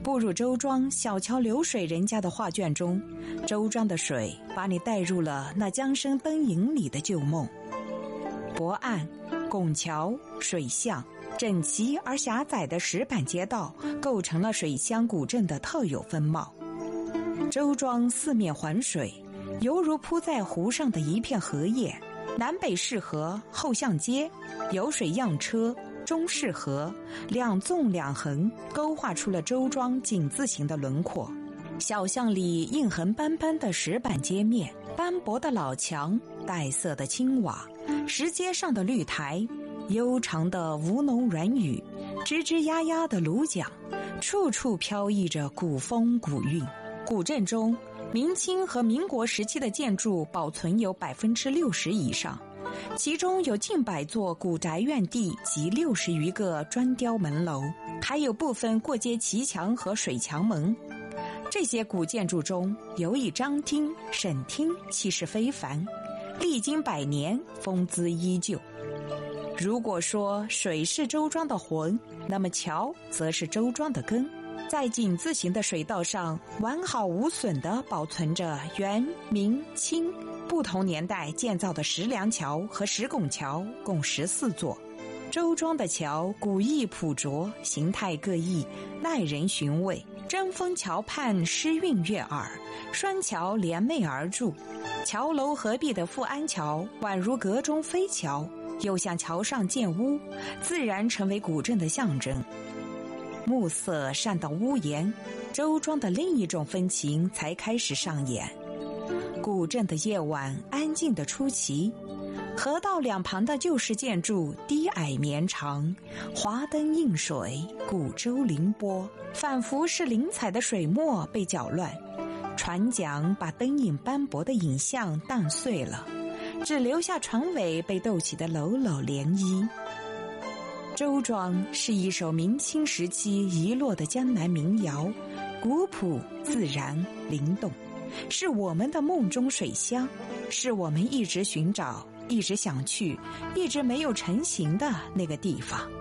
步入周庄小桥流水人家的画卷中，周庄的水把你带入了那江声灯影里的旧梦。泊岸、拱桥、水巷，整齐而狭窄的石板街道构成了水乡古镇的特有风貌。周庄四面环水，犹如铺在湖上的一片荷叶。南北适河、后巷街、有水样车、中式河，两纵两横，勾画出了周庄井字形的轮廓。小巷里印痕斑斑的石板街面，斑驳的老墙，带色的青瓦，石阶上的绿台，悠长的吴侬软语，吱吱呀呀的芦桨，处处飘逸着古风古韵。古镇中，明清和民国时期的建筑保存有 60% 以上，其中有近100座古宅院地及60余个砖雕门楼，还有部分过街旗墙和水墙门。这些古建筑中，尤以张厅、沈厅气势非凡，历经100年，风姿依旧。如果说水是周庄的魂，那么桥则是周庄的根。在井字形的水道上，完好无损地保存着元、明、清不同年代建造的石梁桥和石拱桥，共14座。周庄的桥古意朴拙，形态各异，耐人寻味。针锋桥畔诗韵悦耳，双桥联袂而筑，桥楼合璧的富安桥宛如阁中飞桥，又像桥上建屋，自然成为古镇的象征。暮色渗到屋檐，周庄的另一种风情才开始上演。古镇的夜晚安静的出奇，河道两旁的旧式建筑低矮绵长，华灯映水，古舟凌波，仿佛是灵彩的水墨被搅乱，船桨把灯影斑驳的影像荡碎了，只留下船尾被逗起的篓篓涟漪。周庄是一首明清时期遗落的江南民谣，古朴自然灵动，是我们的梦中水乡，是我们一直寻找、一直想去、一直没有成行的那个地方。